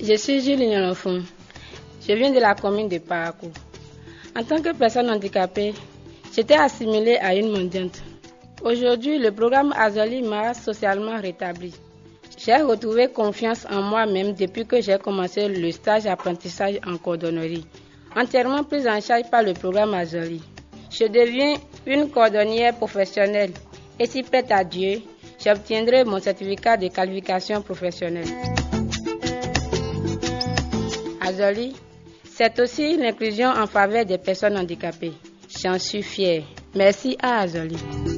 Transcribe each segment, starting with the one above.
Je suis Julie Nyolofon. Je viens de la commune de Parakou. En tant que personne handicapée, j'étais assimilée à une mendiante. Aujourd'hui, le programme Azoli m'a socialement rétabli. J'ai retrouvé confiance en moi-même depuis que j'ai commencé le stage d'apprentissage en cordonnerie, entièrement prise en charge par le programme Azoli. Je deviens une cordonnière professionnelle et si prête à Dieu, j'obtiendrai mon certificat de qualification professionnelle. Azoli, c'est aussi l'inclusion en faveur des personnes handicapées. J'en suis fière. Merci à Azoli.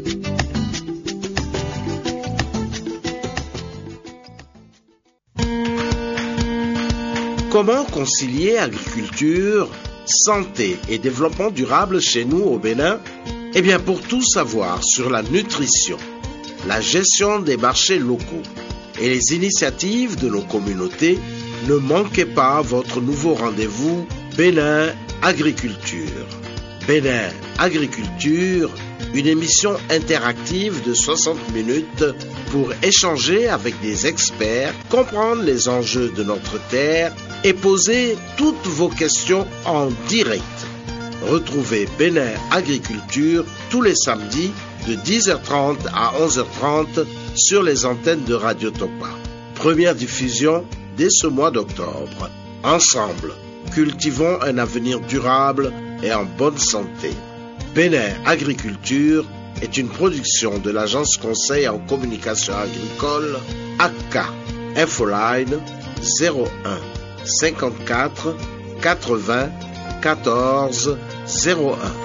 Comment concilier agriculture, santé et développement durable chez nous au Bénin? Eh bien, pour tout savoir sur la nutrition, la gestion des marchés locaux et les initiatives de nos communautés, ne manquez pas votre nouveau rendez-vous Bénin Agriculture. Bénin Agriculture, une émission interactive de 60 minutes pour échanger avec des experts, comprendre les enjeux de notre terre et poser toutes vos questions en direct. Retrouvez Bénin Agriculture tous les samedis de 10h30 à 11h30 sur les antennes de Radio Topa. Première diffusion dès ce mois d'octobre. Ensemble, cultivons un avenir durable et en bonne santé. Bénin Agriculture est une production de l'Agence Conseil en Communication Agricole, ACA. Infoline 01 54 80 14 01.